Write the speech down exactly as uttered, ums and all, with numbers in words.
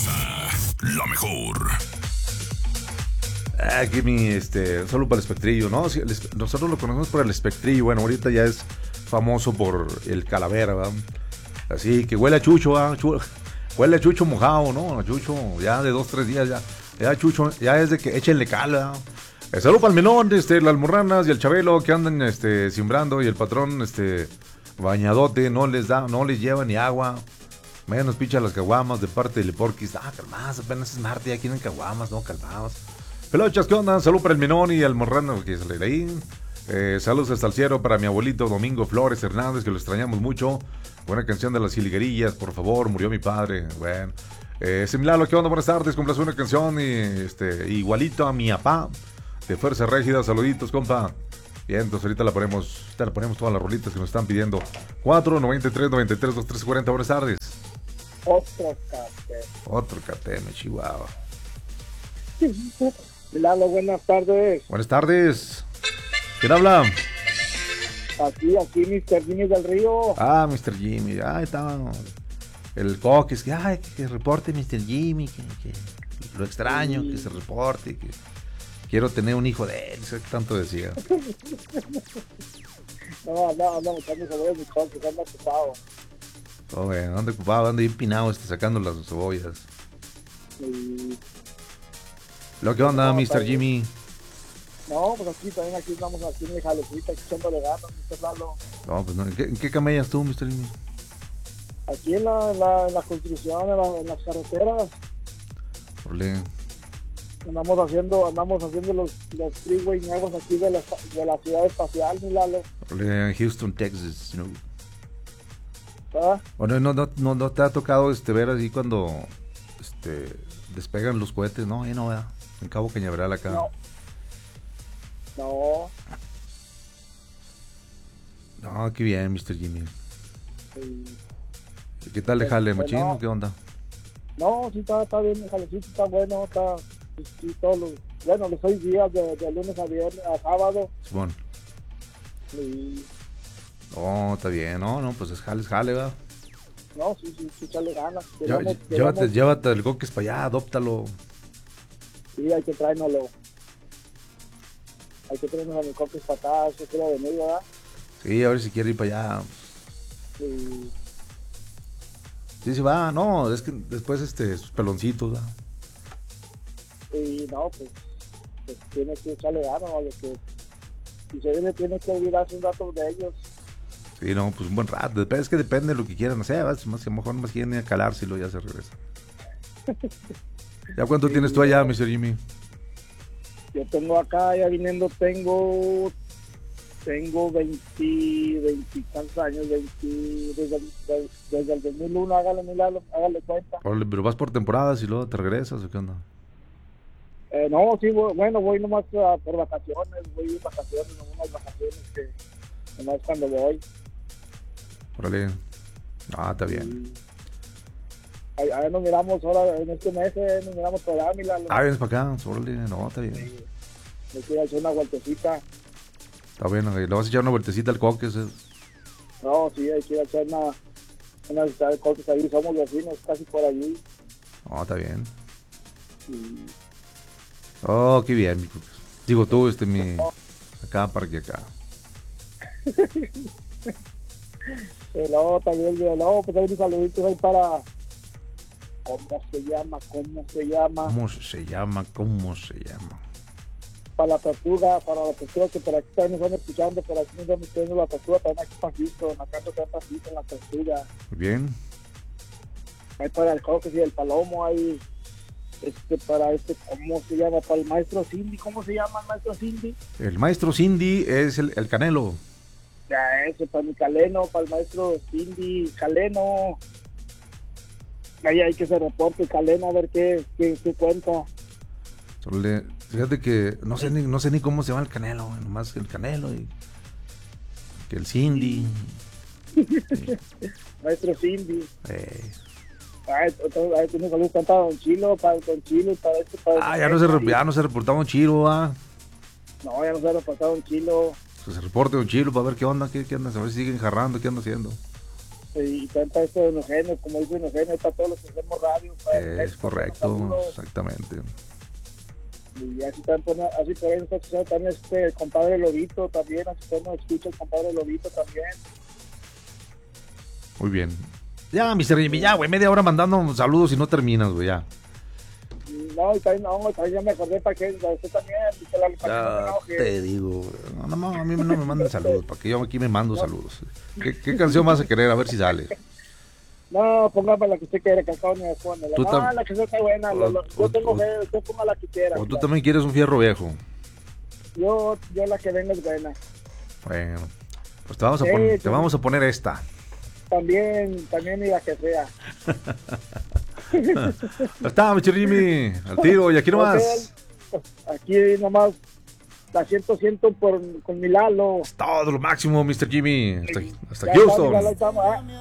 Exa, la mejor. Aquí mi, este, solo para el espectrillo, ¿no? Sí, el, nosotros lo conocemos por el espectrillo. Bueno, ahorita ya es famoso por el calavera, ¿verdad? Así que huele a chucho, ¿verdad? Chu- huele a chucho mojado, ¿no? A chucho ya de dos, tres días ya. Ya chucho, ya es de que échenle cal, ¿verdad? Eh, saludo para el melón, este, las morranas y el chabelo que andan, este, simbrando, y el patrón, este, bañadote, no les da, no les lleva ni agua. Menos picha las caguamas de parte del Porquis. Ah, calmadas, apenas es martes, ya quieren caguamas, no, calmadas. Pelochas, ¿qué onda? Salud para el Menón y el Morrano que sale de ahí. Eh, saludos hasta el cielo para mi abuelito Domingo Flores Hernández, que lo extrañamos mucho. Buena canción de las Jilguerillas, por favor, murió mi padre. Bueno, eh, Similalo, ¿qué onda? Buenas tardes, complace una canción y, este, igualito a mi papá de Fuerza Régida. Saluditos, compa. Bien, entonces ahorita la ponemos, ahorita la ponemos todas las rolitas que nos están pidiendo. cuatro noventa y tres, noventa y tres, veintitrés cuarenta, buenas tardes. Otro café. Otro cateme, Chihuahua. Milano, buenas tardes. Buenas tardes. ¿Quién habla? Aquí, aquí, mister Jimmy del Río. Ah, mister Jimmy. Ay, estaba el Coquis. Que, ay, que reporte mister Jimmy. Que, que lo extraño, sí. Que se reporte. Que quiero tener un hijo de él. Eso que tanto decía. No, no, no, estamos hablando de mi Coquis, anda ocupado. Oh, bueno, anda ocupado, anda empinado este, sacando las cebollas. Sí. ¿Lo que onda, no, mister Jimmy? No, pues aquí también, aquí estamos aquí en el jalecita, aquí echándole ganas, mister Lalo. No, pues no. ¿En qué, en qué camellas tú, mister Jimmy? Aquí en la, en la, en la construcción, en, la, en las carreteras. Orle. Andamos haciendo, andamos haciendo los, los freeway nuevos aquí de la, de la ciudad espacial, mi Lalo. Orle, en Houston, Texas, ¿no? ¿Ah? Bueno, no, no, no, no te ha tocado este ver así cuando este despegan los cohetes, ¿no? Ahí no, ¿verdad? En Cabo Cañaveral acá. No. No. No, qué bien, mister Jimmy. Sí. ¿Qué tal le jale, Pues, machín? no. ¿Qué onda? No, sí está, está bien, el jalecito está bueno, está, sí, sí, todos los, bueno, los seis días de, de lunes a viernes, a sábado. Simón. Y, Oh, está bien, no, no, pues es jale, es jale, ¿verdad? no, sí, sí, sí, echarle ganas. Lló- Queremos- Llévate, queremos- llévate el coques para allá, adóptalo. Sí, hay que traérnoslo. Hay que traernos a mi copia para acá, eso quiere venir, ¿verdad? Sí, a ver si quiere ir para allá. Y, Sí, se va, no, es que después este, sus peloncitos, ¿verdad? y no, pues, pues tiene que echarle ganas, ¿vale? Que si se viene, tiene que olvidarse un rato de ellos. Sí, no, pues un buen rato. Dep- Es que depende de lo que quieran hacer, ¿verdad? Más, a lo mejor más quieren ir a calarse y luego ya se regresa. ¿Ya cuánto Sí, tienes tú allá, no. mister Jimmy? Yo tengo acá, ya viniendo, tengo tengo veinte, veinte tantos años, veinte, desde, el- desde, desde el dos mil uno, hágale milagro, hágale cuenta. Órale, pero vas por temporadas y luego te regresas, ¿o qué onda? Eh, no, sí, voy- bueno, voy nomás uh, por vacaciones, voy en vacaciones, unas vacaciones que nomás cuando voy. Órale. Ah, está bien. Y ahí, ahí nos miramos ahora, en este mes, eh, nos miramos por allá, milagro. Ah, vienes para acá, órale, no, está bien. Sí, me quiero hacer una vueltecita. Está bien, güey. Le vas a echar una vueltecita al coques. eh. No, sí, hay que hacer una, una visita de cosas ahí, somos vecinos, casi por allí. No, está bien. Y Oh, qué bien, mi coques. Digo tú, este, mi... Acá, para que acá. Eh, no, también, eh, no, pues hay unos saluditos ahí para, ¿cómo se llama? ¿Cómo se llama? ¿Cómo se llama? ¿Cómo se llama? Para la tortuga, para la tortuga que por aquí también nos están escuchando, por aquí nos están escuchando la tortuga, también aquí para Houston, acá nos están pasando la tortuga. Muy bien. Ahí para el coques y el palomo, ahí, este, para este, ¿cómo se llama? Para el maestro Cindy, ¿cómo se llama el maestro Cindy? El maestro Cindy es el, el Canelo. Ya, ese, para mi Caleno, para el maestro Cindy, Caleno. Ahí hay que se reporte Caleno, a ver qué, qué, qué cuenta. Solo le- Fíjate que no sé ni, no sé ni cómo se llama el Canelo, güey, nomás el Canelo y que el Cindy. Maestro Cindy. Eh. Ay, entonces, ahí tiene saludos para Don Chilo, para Don Chilo y para este, para Ah, ya no se, re- ya no se reportaba un chilo, ah. No, ya no se ha reportado Don Chilo. Pues se reporte un chilo para ver qué onda, qué, qué anda, a ver si siguen jarrando, qué anda haciendo. y también para esto de Eugenio, como dice Eugenio, para todos los que hacemos radio. Para Es correcto, exactamente. Y así también, pone, así por ahí nos está escuchando también este, el compadre Lobito también, así por ahí nos escucha el compadre Lobito también. Muy bien. Ya, mister Jimmy, ya, güey, media hora mandando saludos y no terminas, güey, ya. No, y también, no, también ya me acordé para que usted también, dice la, para Ya que no me enoje. te digo, no, no, no, a mí no me manden saludos, para que yo aquí me mando saludos. ¿Qué, qué canción vas a querer? A ver si sale. No, póngame la que usted quiera, Cacao ni Juana. Tú No, tam- la que sea está buena, o- lo- lo- o- yo tengo o- fe, usted ponga la que quiera. O tú también quieres un fierro viejo. Yo, yo la que venga es buena. Bueno, pues te vamos a, Sí, pon- sí. te vamos a poner esta. También, también y la que sea. Ya está, mister Jimmy, al tiro, y aquí nomás. Aquí nomás la siento, siento por, con mi Lalo. Todo lo máximo, mister Jimmy. Hasta, hasta Ya está, mi Lalo, Houston. ahí estamos, ah.